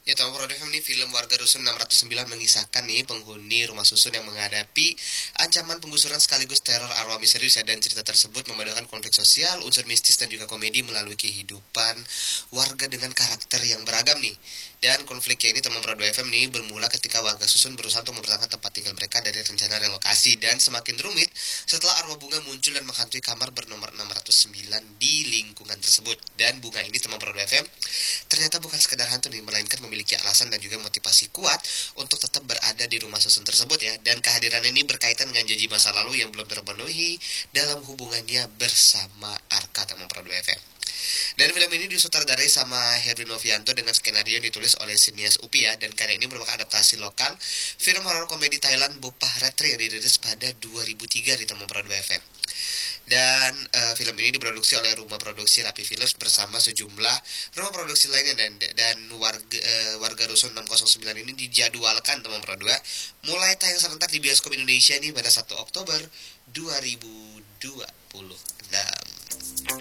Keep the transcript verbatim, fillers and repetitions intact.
Ya, Tom Pro F M nih, film Warga Rusun enam ratus sembilan mengisahkan nih penghuni rumah susun yang menghadapi ancaman penggusuran sekaligus teror arwah misterius ya, dan cerita tersebut memadukan konflik sosial, unsur mistis dan juga komedi melalui kehidupan warga dengan karakter yang beragam nih. Dan konfliknya ini, teman Pro F M nih, bermula ketika warga susun berusaha untuk mempertahankan tempat tinggal mereka dari rencana relokasi, dan semakin rumit setelah arwah bunga muncul dan menghantui kamar bernomor enam ratus sembilan di lingkungan tersebut. Dan bunga ini, teman Pro F M, ternyata bukan sekedar hantu nih, melainkan memiliki alasan dan juga motivasi kuat untuk tetap berada di rumah susun tersebut ya. Dan kehadiran ini berkaitan dengan janji masa lalu yang belum terpenuhi dalam hubungannya bersama Arka, teman Pro F M. Dan film ini disutradarai sama Herwin Novianto dengan skenario yang ditulis oleh Sinias Upi ya. Dan karya ini merupakan adaptasi lokal film horor komedi Thailand Bopah Ratri yang dirilis pada dua ribu tiga di Temu Pro F M. Dan uh, film ini diproduksi oleh rumah produksi Rapi Films bersama sejumlah rumah produksi lainnya, dan dan warga uh, warga Rusun enam nol sembilan ini dijadwalkan, teman Pro dua, mulai tayang serentak di bioskop Indonesia ini pada satu Oktober dua ribu dua puluh enam.